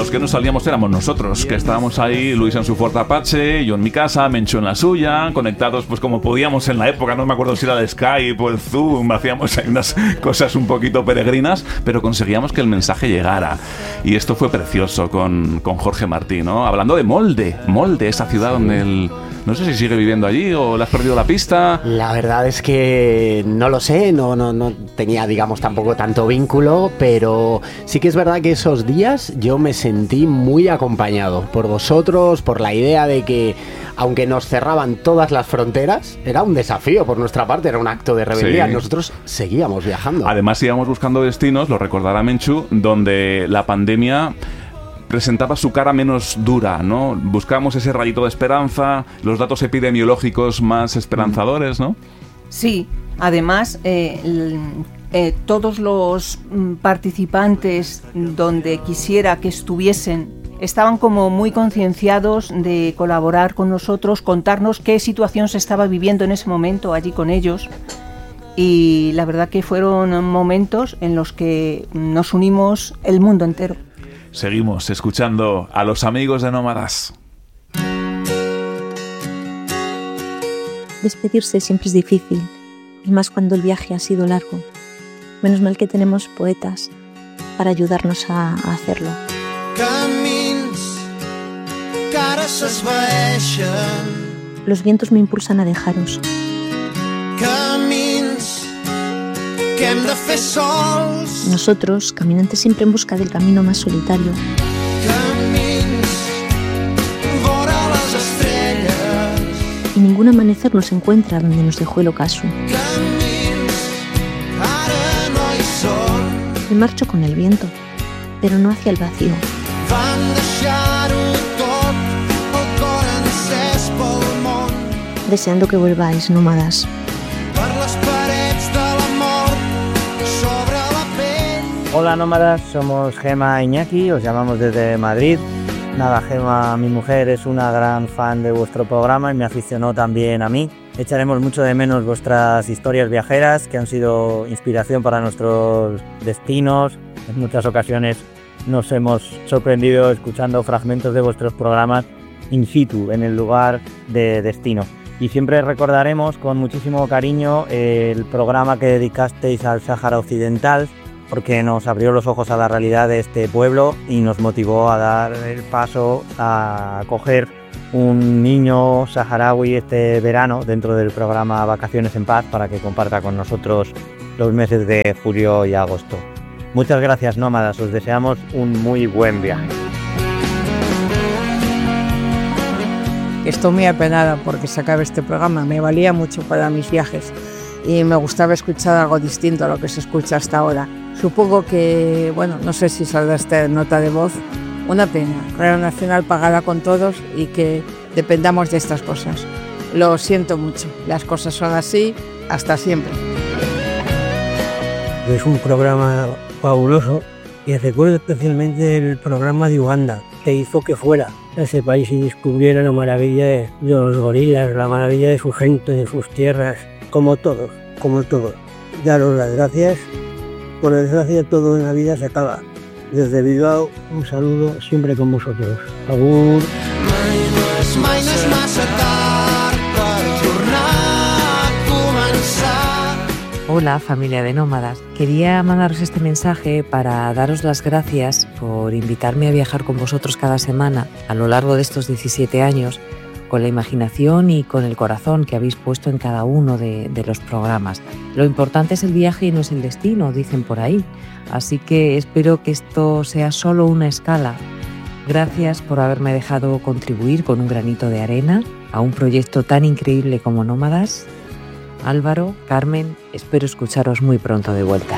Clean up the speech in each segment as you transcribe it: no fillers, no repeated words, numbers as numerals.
los que no salíamos éramos nosotros, que estábamos ahí, Luis en su Ford Apache, yo en mi casa, Mencho en la suya, conectados pues como podíamos en la época, no me acuerdo si era de Skype o el Zoom, hacíamos ahí unas cosas un poquito peregrinas, pero conseguíamos que el mensaje llegara. Y esto fue precioso con Jorge Martí, ¿no? Hablando de Molde, esa ciudad donde él... No sé si sigue viviendo allí o le has perdido la pista. La verdad es que no lo sé, no tenía, digamos, tampoco tanto vínculo, pero sí que es verdad que esos días yo me sentí muy acompañado por vosotros, por la idea de que, aunque nos cerraban todas las fronteras, era un desafío por nuestra parte, era un acto de rebeldía. Sí. Nosotros seguíamos viajando. Además íbamos buscando destinos, lo recordará Menchu, donde la pandemia presentaba su cara menos dura, ¿no? Buscamos ese rayito de esperanza, los datos epidemiológicos más esperanzadores, ¿no? Sí, además todos los participantes donde quisiera que estuviesen estaban como muy concienciados de colaborar con nosotros, contarnos qué situación se estaba viviendo en ese momento allí con ellos. Y la verdad que fueron momentos en los que nos unimos el mundo entero. Seguimos escuchando a los amigos de Nómadas. Despedirse siempre es difícil, y más cuando el viaje ha sido largo. Menos mal que tenemos poetas para ayudarnos a hacerlo. Los vientos me impulsan a dejaros. Nosotros, caminantes siempre en busca del camino más solitario. Y ningún amanecer nos encuentra donde nos dejó el ocaso. Me marcho con el viento, pero no hacia el vacío. Deseando que volváis, nómadas. Hola nómadas, somos Gema e Iñaki, os llamamos desde Madrid. Nada, Gema, mi mujer, es una gran fan de vuestro programa y me aficionó también a mí. Echaremos mucho de menos vuestras historias viajeras, que han sido inspiración para nuestros destinos. En muchas ocasiones nos hemos sorprendido escuchando fragmentos de vuestros programas in situ, en el lugar de destino. Y siempre recordaremos con muchísimo cariño el programa que dedicasteis al Sáhara Occidental, porque nos abrió los ojos a la realidad de este pueblo y nos motivó a dar el paso a acoger un niño saharaui este verano dentro del programa Vacaciones en Paz para que comparta con nosotros los meses de julio y agosto. Muchas gracias, nómadas, os deseamos un muy buen viaje. Estoy muy apenada porque se acabe este programa, me valía mucho para mis viajes y me gustaba escuchar algo distinto a lo que se escucha hasta ahora. Supongo que, bueno, no sé si saldrá esta nota de voz. Una pena, Radio Nacional pagada con todos y que dependamos de estas cosas. Lo siento mucho, las cosas son así, hasta siempre. Es un programa fabuloso y recuerdo especialmente el programa de Uganda, que hizo que fuera a ese país y descubriera la maravilla de los gorilas, la maravilla de su gente, de sus tierras, como todos. Daros las gracias. Por desgracia, todo en la vida se acaba. Desde Bilbao, un saludo siempre con vosotros. Agur. Hola, familia de nómadas. Quería mandaros este mensaje para daros las gracias por invitarme a viajar con vosotros cada semana a lo largo de estos 17 años, con la imaginación y con el corazón que habéis puesto en cada uno de los programas. Lo importante es el viaje y no es el destino, dicen por ahí. Así que espero que esto sea solo una escala. Gracias por haberme dejado contribuir con un granito de arena a un proyecto tan increíble como Nómadas. Álvaro, Carmen, espero escucharos muy pronto de vuelta.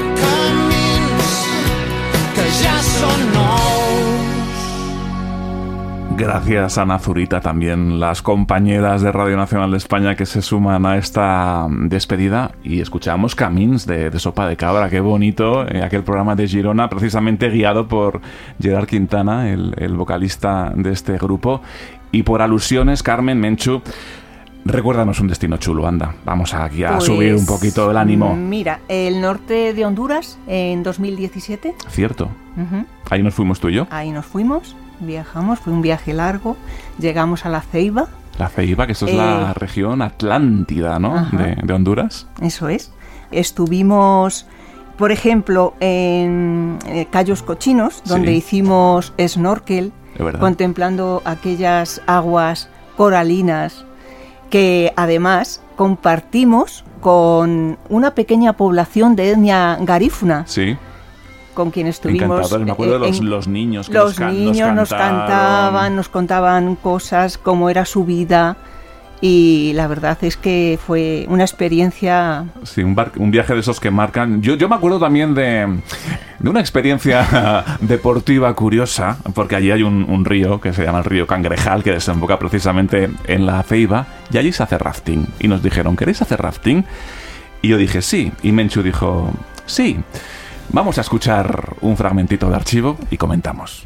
Gracias, Ana Zurita, también las compañeras de Radio Nacional de España que se suman a esta despedida. Y escuchamos Camins de Sopa de Cabra, qué bonito, aquel programa de Girona, precisamente guiado por Gerard Quintana, el vocalista de este grupo. Y por alusiones, Carmen, Menchu, Recuérdanos un destino chulo, anda. Vamos aquí a Pues, subir un poquito el ánimo. Mira, el norte de Honduras en 2017. Cierto. Ujú. Ahí nos fuimos tú y yo. Ahí nos fuimos, viajamos, fue un viaje largo, llegamos a La Ceiba, La Ceiba, que esto es la región Atlántida, ¿no? Ajá. De Honduras. eso es. Estuvimos, por ejemplo, en Cayos Cochinos, donde Sí. hicimos snorkel, De verdad. contemplando aquellas aguas coralinas que además compartimos con una pequeña población de etnia garífuna, Sí. con quien estuvimos. Encantadores. Me acuerdo de en- los niños que Los niños nos cantaron. cantaban, nos contaban cosas, cómo era su vida, y la verdad es que fue una experiencia. Sí, un viaje de esos que marcan. Yo me acuerdo también de una experiencia deportiva curiosa, porque allí hay un río que se llama el río Cangrejal, que desemboca precisamente en La Ceiba, y allí se hace rafting. Y nos dijeron, ¿queréis hacer rafting? Y yo dije, sí. Y Menchu dijo, sí. Vamos a escuchar un fragmentito de archivo y comentamos.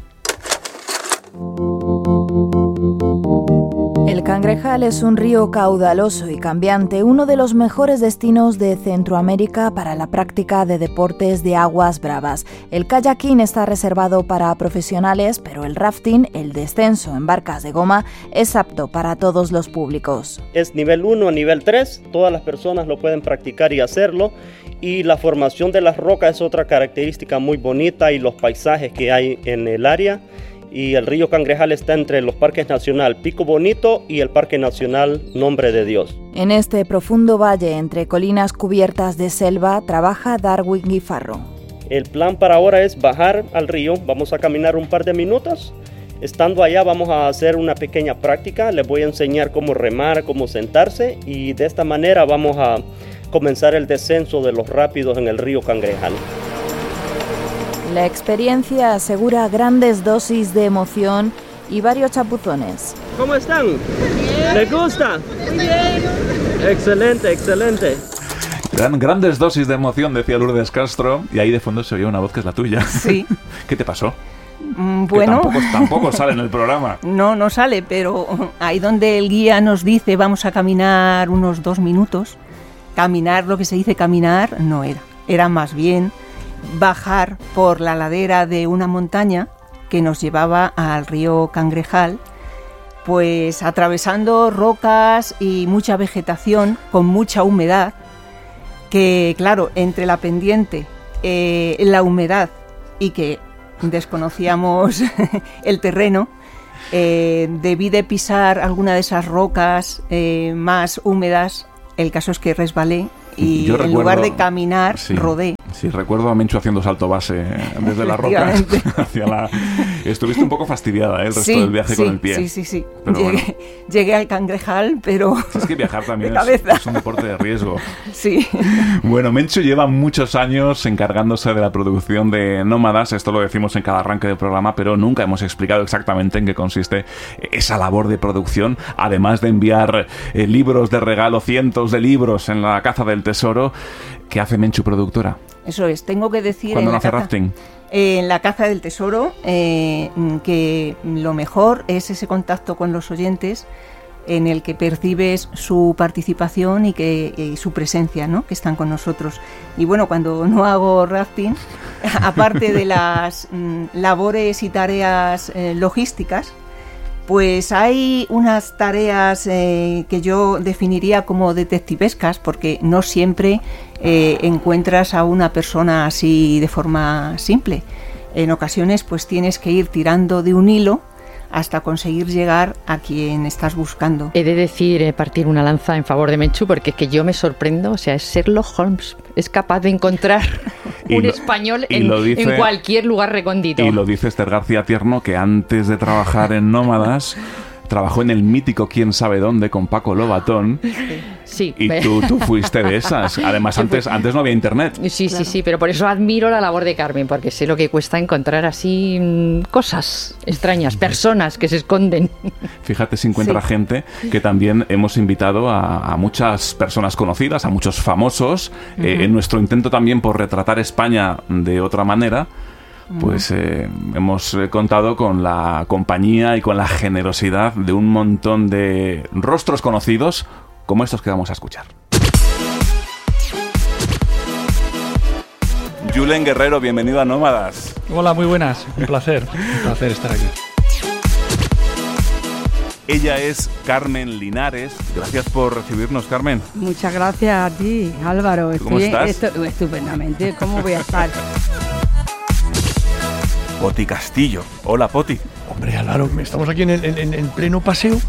El Cangrejal es un río caudaloso y cambiante, uno de los mejores destinos de Centroamérica para la práctica de deportes de aguas bravas. El kayaking está reservado para profesionales, pero el rafting, el descenso en barcas de goma, es apto para todos los públicos. Es nivel 1 a nivel 3, todas las personas lo pueden practicar y hacerlo. Y la formación de las rocas es otra característica muy bonita, y los paisajes que hay en el área. Y el río Cangrejal está entre los parques nacional Pico Bonito y el Parque Nacional Nombre de Dios. En este profundo valle entre colinas cubiertas de selva trabaja Darwin Guifarro. El plan para ahora es bajar al río, vamos a caminar un par de minutos. Estando allá vamos a hacer una pequeña práctica, les voy a enseñar cómo remar, cómo sentarse, y de esta manera vamos a comenzar el descenso de los rápidos en el río Cangrejal. La experiencia asegura grandes dosis de emoción y varios chapuzones. ¿Cómo están? Muy bien. ¿Les gusta? Muy bien. Excelente, excelente. Grandes dosis de emoción, decía Lourdes Castro, y ahí de fondo se oía una voz que es la tuya. Sí. ¿Qué te pasó? Bueno, Que tampoco sale en el programa. no sale, pero ahí donde el guía nos dice vamos a caminar unos 2 minutos, caminar, lo que se dice caminar, no era más bien bajar por la ladera de una montaña que nos llevaba al río Cangrejal, pues atravesando rocas y mucha vegetación con mucha humedad, que claro, entre la pendiente, la humedad y que desconocíamos el terreno, debí de pisar alguna de esas rocas más húmedas. El caso es que resbalé y en lugar de caminar, rodé. Sí, recuerdo a Menchu haciendo salto base desde la roca hacia la... Estuviste un poco fastidiada, el resto del viaje con el pie. Sí. Pero Llegué al Cangrejal, pero es que viajar también es un deporte de riesgo. Sí. Bueno, Menchu lleva muchos años encargándose de la producción de Nómadas. Esto lo decimos en cada arranque del programa, pero nunca hemos explicado exactamente en qué consiste esa labor de producción. Además de enviar libros de regalo, cientos de libros en la caza del tesoro, ¿qué hace Menchu productora? Eso es, tengo que decir... ¿Cuándo no hace rafting? En la caza del tesoro, que lo mejor es ese contacto con los oyentes en el que percibes su participación y su presencia, ¿no? Que están con nosotros. Y bueno, cuando no hago rafting, aparte de las labores y tareas logísticas, pues hay unas tareas que yo definiría como detectivescas, porque no siempre encuentras a una persona así de forma simple. En ocasiones pues tienes que ir tirando de un hilo hasta conseguir llegar a quien estás buscando. He de decir, partir una lanza en favor de Menchu, porque es que yo me sorprendo, o sea, es Sherlock Holmes, es capaz de encontrar un español en cualquier lugar recóndito. Y lo dice Esther García Tierno, que antes de trabajar en Nómadas, trabajó en el mítico Quién sabe dónde con Paco Lobatón. Sí. Y tú fuiste de esas. Además, antes no había internet. Sí, claro. Sí, pero por eso admiro la labor de Carmen, porque sé lo que cuesta encontrar así cosas extrañas, personas que se esconden. Fíjate si encuentra gente, que también hemos invitado a muchas personas conocidas, a muchos famosos, en nuestro intento también por retratar España de otra manera. Pues hemos contado con la compañía y con la generosidad de un montón de rostros conocidos, como estos que vamos a escuchar. Julen Guerrero, bienvenido a Nómadas. Hola, muy buenas. Un placer estar aquí. Ella es Carmen Linares. Gracias por recibirnos, Carmen. Muchas gracias a ti, Álvaro. ¿Cómo estás? Estupendamente. ¿Cómo voy a estar? Poti Castillo. Hola, Poti. Hombre, Álvaro, estamos aquí en pleno paseo.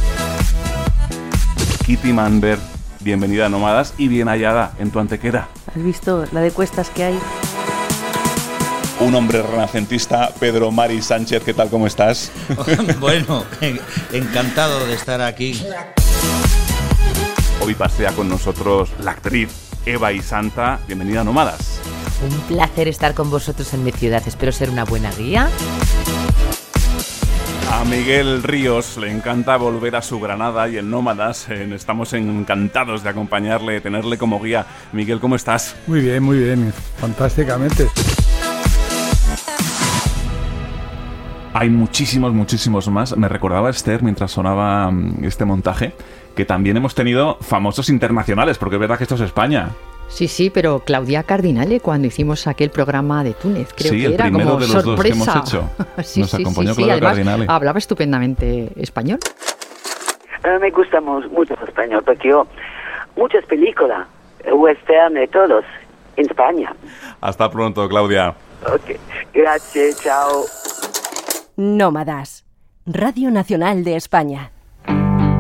Kitty Manber, bienvenida a Nómadas y bien hallada en tu Antequera. ¿Has visto la de cuestas que hay? Un hombre renacentista, Pedro Mari Sánchez, ¿qué tal? ¿Cómo estás? Bueno, encantado de estar aquí. Hoy pasea con nosotros la actriz Eva Isanta. Bienvenida a Nómadas. Un placer estar con vosotros en mi ciudad. Espero ser una buena guía. A Miguel Ríos le encanta volver a su Granada y en Nómadas estamos encantados de acompañarle, de tenerle como guía. Miguel, ¿cómo estás? Muy bien, fantásticamente. Hay muchísimos más. Me recordaba Esther, mientras sonaba este montaje, que también hemos tenido famosos internacionales, porque es verdad que esto es España. Sí, pero Claudia Cardinale, cuando hicimos aquel programa de Túnez, creo que era como de los sorpresa. Dos que hemos hecho. Nos acompañó Claudia Cardinale. Hablaba estupendamente español. Me gusta mucho el español, porque yo muchas películas, western y todos, en España. Hasta pronto, Claudia. Ok, gracias, chao. Nómadas, Radio Nacional de España.